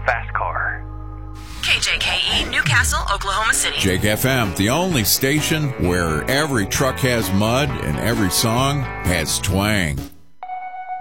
fast car. KJKE, Newcastle, Oklahoma City. Jake FM, the only station where every truck has mud and every song has twang.